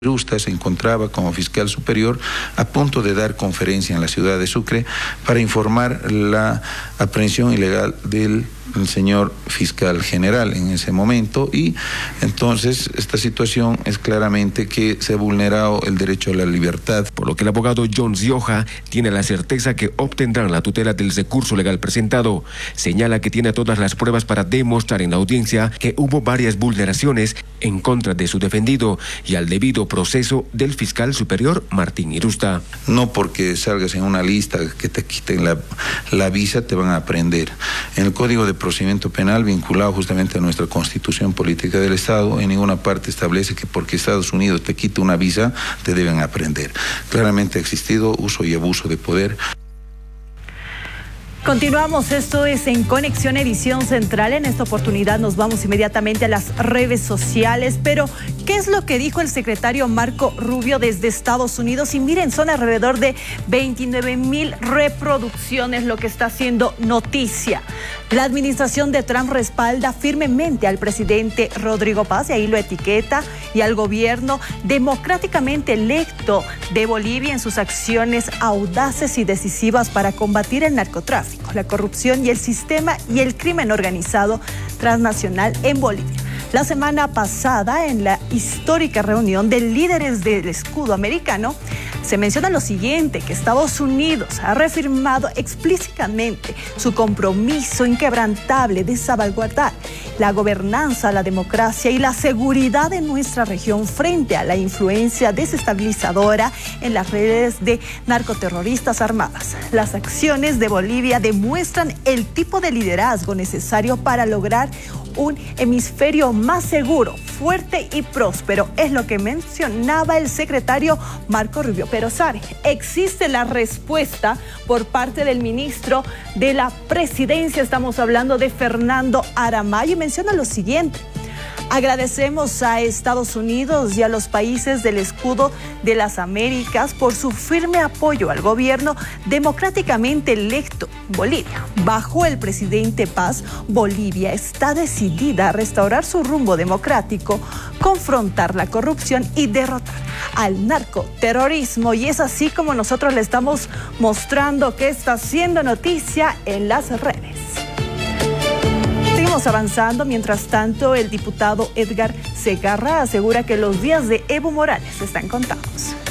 Irusta se encontraba como fiscal superior a punto de dar conferencia en la ciudad de Sucre para informar la aprehensión ilegal del señor fiscal general en ese momento, y entonces esta situación es claramente que se ha vulnerado el derecho a la libertad. Por lo que el abogado John Zioja tiene la certeza que obtendrán la tutela del recurso legal presentado. Señala que tiene todas las pruebas para demostrar en la audiencia que hubo varias vulneraciones en contra de su defendido y al debido proceso del fiscal superior Martín Irusta. No porque salgas en una lista que te quiten la visa te van a aprender. En el Código de Procedimiento Penal, vinculado justamente a nuestra Constitución Política del Estado, en ninguna parte establece que porque Estados Unidos te quita una visa te deben aprender. Claramente ha existido uso y abuso de poder. Continuamos, esto es En Conexión Edición Central. En esta oportunidad nos vamos inmediatamente a las redes sociales, pero ¿qué es lo que dijo el secretario Marco Rubio desde Estados Unidos? Y miren, son alrededor de 29,000 reproducciones, lo que está haciendo noticia. La administración de Trump respalda firmemente al presidente Rodrigo Paz, y ahí lo etiqueta, y al gobierno democráticamente electo de Bolivia en sus acciones audaces y decisivas para combatir el narcotráfico, la corrupción y el sistema y el crimen organizado transnacional en Bolivia. La semana pasada, en la histórica reunión de líderes del escudo americano, se menciona lo siguiente, que Estados Unidos ha reafirmado explícitamente su compromiso inquebrantable de salvaguardar la gobernanza, la democracia y la seguridad de nuestra región frente a la influencia desestabilizadora en las redes de narcoterroristas armadas. Las acciones de Bolivia demuestran el tipo de liderazgo necesario para lograr un hemisferio más seguro, fuerte y próspero, es lo que mencionaba el secretario Marco Rubio. Pero ¿sabe? Existe la respuesta por parte del ministro de la Presidencia, estamos hablando de Fernando Aramayo, y menciona lo siguiente: agradecemos a Estados Unidos y a los países del escudo de las Américas por su firme apoyo al gobierno democráticamente electo Bolivia. Bajo el presidente Paz, Bolivia está decidida a restaurar su rumbo democrático, confrontar la corrupción y derrotar al narcoterrorismo. Y es así como nosotros le estamos mostrando que está haciendo noticia en las redes. Seguimos avanzando. Mientras tanto, el diputado Edgar Segarra asegura que los días de Evo Morales están contados.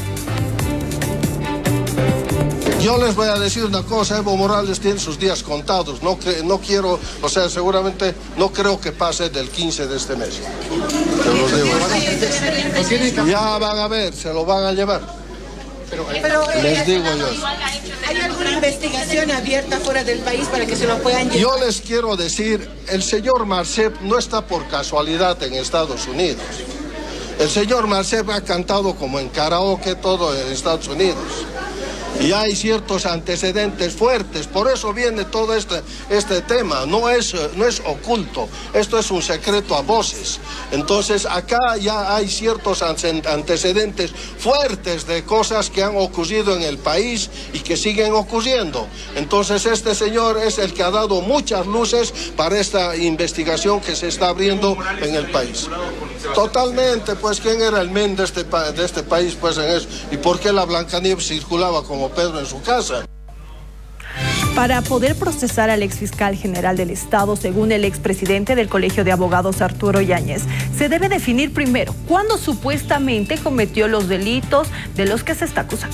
Yo les voy a decir una cosa: Evo Morales tiene sus días contados. No quiero, o sea, seguramente no creo que pase del 15 de este mes. Te los digo. Ya van a ver, se lo van a llevar. Pero les digo yo. ¿Hay alguna investigación abierta fuera del país para que se lo puedan llevar? Yo les quiero decir, el señor Marcep no está por casualidad en Estados Unidos. El señor Marcep ha cantado como en karaoke todo en Estados Unidos. Y hay ciertos antecedentes fuertes, por eso viene todo este tema, no es oculto, esto es un secreto a voces. Entonces acá ya hay ciertos antecedentes fuertes de cosas que han ocurrido en el país y que siguen ocurriendo. Entonces este señor es el que ha dado muchas luces para esta investigación que se está abriendo en el país. Totalmente, pues ¿quién era el men de este país pues en eso? ¿Y por qué la Blancanieves circulaba como Pedro en su casa? Para poder procesar al exfiscal general del Estado, según el expresidente del Colegio de Abogados Arturo Yáñez, se debe definir primero cuándo supuestamente cometió los delitos de los que se está acusando.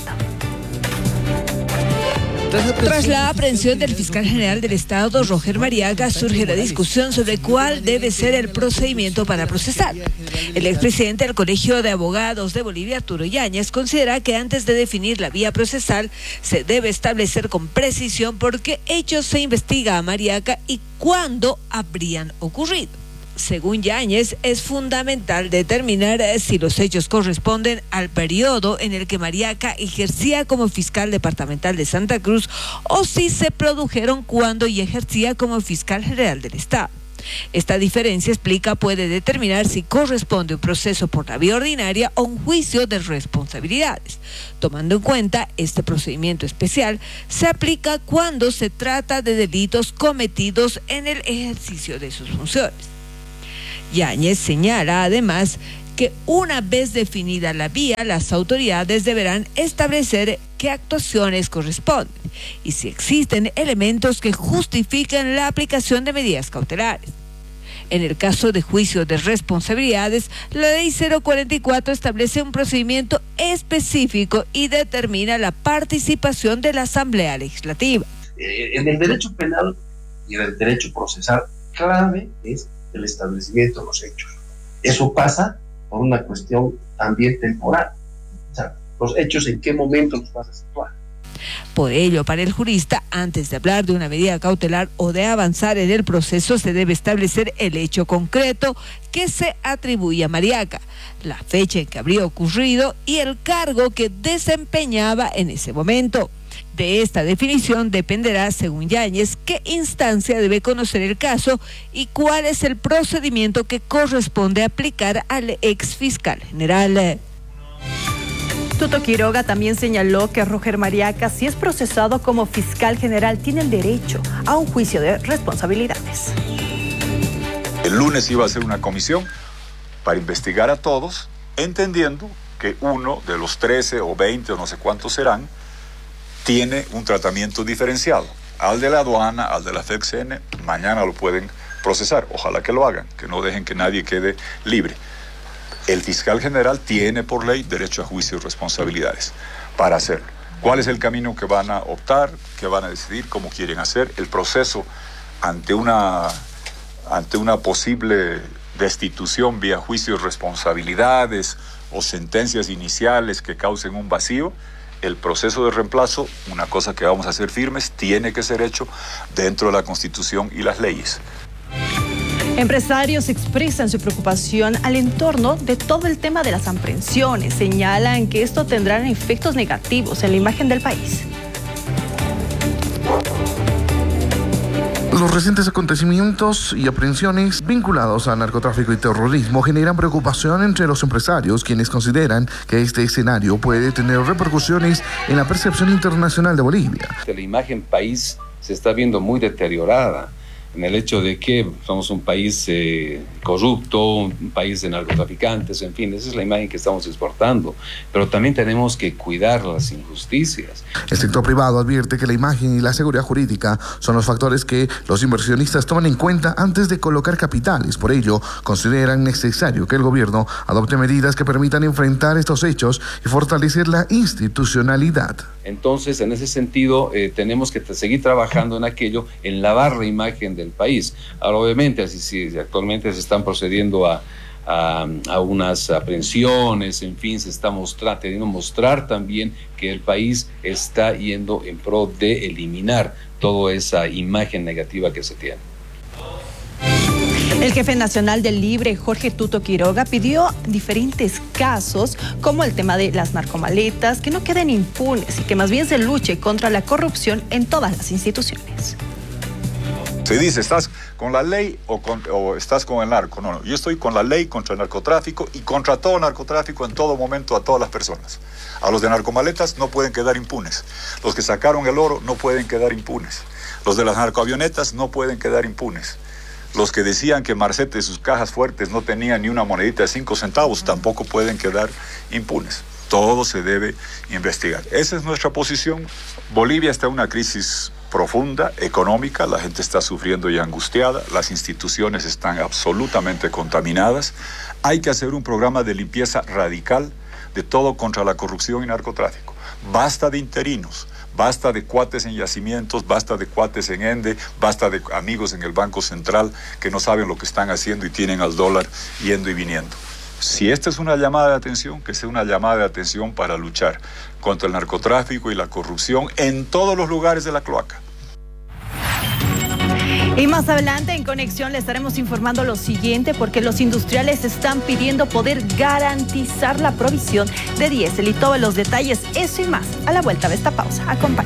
Tras la aprehensión del fiscal general del Estado, Roger Mariaga, surge la discusión sobre cuál debe ser el procedimiento para procesar. El expresidente del Colegio de Abogados de Bolivia, Arturo Yáñez, considera que antes de definir la vía procesal se debe establecer con precisión por qué hechos se investiga a Mariaga y cuándo habrían ocurrido. Según Yáñez, es fundamental determinar si los hechos corresponden al periodo en el que Mariaga ejercía como fiscal departamental de Santa Cruz o si se produjeron cuando ya ejercía como fiscal general del Estado. Esta diferencia, explica, puede determinar si corresponde un proceso por la vía ordinaria o un juicio de responsabilidades. Tomando en cuenta este procedimiento especial, se aplica cuando se trata de delitos cometidos en el ejercicio de sus funciones. Yáñez señala además que una vez definida la vía, las autoridades deberán establecer qué actuaciones corresponden y si existen elementos que justifiquen la aplicación de medidas cautelares. En el caso de juicio de responsabilidades, la Ley 044 establece un procedimiento específico y determina la participación de la Asamblea Legislativa. En el derecho penal y en el derecho procesal, clave es el establecimiento de los hechos. Eso pasa por una cuestión también temporal. O sea, los hechos, ¿en qué momento los vas a situar? Por ello, para el jurista, antes de hablar de una medida cautelar o de avanzar en el proceso, se debe establecer el hecho concreto que se atribuye a Mariaga, la fecha en que habría ocurrido y el cargo que desempeñaba en ese momento. De esta definición dependerá, según Yáñez, qué instancia debe conocer el caso y cuál es el procedimiento que corresponde aplicar al ex fiscal general. Tuto Quiroga también señaló que Roger Mariaga, si es procesado como fiscal general, tiene el derecho a un juicio de responsabilidades. El lunes iba a ser una comisión para investigar a todos, entendiendo que uno de los 13 o 20 o no sé cuántos serán, tiene un tratamiento diferenciado. Al de la aduana, al de la FECCN, mañana lo pueden procesar. Ojalá que lo hagan, que no dejen que nadie quede libre. El fiscal general tiene por ley derecho a juicio y responsabilidades para hacerlo. ¿Cuál es el camino que van a optar? ¿Qué van a decidir? ¿Cómo quieren hacer? El proceso ante una posible destitución vía juicio y responsabilidades o sentencias iniciales que causen un vacío, el proceso de reemplazo, una cosa que vamos a hacer firmes, tiene que ser hecho dentro de la Constitución y las leyes. Empresarios expresan su preocupación al entorno de todo el tema de las aprehensiones. Señalan que esto tendrá efectos negativos en la imagen del país. Los recientes acontecimientos y aprehensiones vinculados al narcotráfico y terrorismo generan preocupación entre los empresarios, quienes consideran que este escenario puede tener repercusiones en la percepción internacional de Bolivia. La imagen país se está viendo muy deteriorada en el hecho de que somos un país corrupto, un país de narcotraficantes, en fin, esa es la imagen que estamos exportando, pero también tenemos que cuidar las injusticias. El sector privado advierte que la imagen y la seguridad jurídica son los factores que los inversionistas toman en cuenta antes de colocar capitales. Por ello, consideran necesario que el gobierno adopte medidas que permitan enfrentar estos hechos y fortalecer la institucionalidad. Entonces, en ese sentido, tenemos que seguir trabajando en aquello, en lavar la imagen del país. Ahora, obviamente, así actualmente se están procediendo a unas aprehensiones, en fin, se está queriendo mostrar también que el país está yendo en pro de eliminar toda esa imagen negativa que se tiene. El jefe nacional del Libre, Jorge Tuto Quiroga, pidió diferentes casos, como el tema de las narcomaletas, que no queden impunes y que más bien se luche contra la corrupción en todas las instituciones. Se dice, ¿estás con la ley o estás con el narco? No, yo estoy con la ley contra el narcotráfico y contra todo narcotráfico en todo momento a todas las personas. A los de narcomaletas no pueden quedar impunes. Los que sacaron el oro no pueden quedar impunes. Los de las narcoavionetas no pueden quedar impunes. Los que decían que Marcete, sus cajas fuertes, no tenía ni una monedita de 5 centavos, tampoco pueden quedar impunes. Todo se debe investigar. Esa es nuestra posición. Bolivia está en una crisis profunda, económica, la gente está sufriendo y angustiada, las instituciones están absolutamente contaminadas. Hay que hacer un programa de limpieza radical de todo contra la corrupción y narcotráfico. Basta de interinos. Basta de cuates en yacimientos, basta de cuates en ENDE, basta de amigos en el Banco Central que no saben lo que están haciendo y tienen al dólar yendo y viniendo. Si esta es una llamada de atención, que sea una llamada de atención para luchar contra el narcotráfico y la corrupción en todos los lugares de la cloaca. Y más adelante en Conexión le estaremos informando lo siguiente, porque los industriales están pidiendo poder garantizar la provisión de diésel y todos los detalles, eso y más, a la vuelta de esta pausa. Acompáñenos.